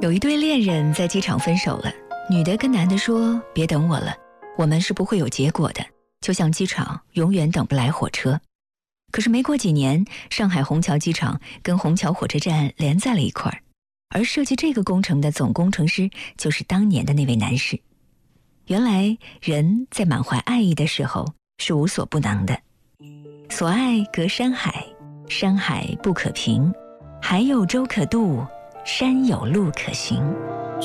有一对恋人在机场分手了，女的跟男的说：“别等我了，我们是不会有结果的，就像机场永远等不来火车。”可是没过几年，上海虹桥机场跟虹桥火车站连在了一块儿，而设计这个工程的总工程师就是当年的那位男士。原来人在满怀爱意的时候是无所不能的，所爱隔山海，山海不可平，海有舟可渡，山有路可行。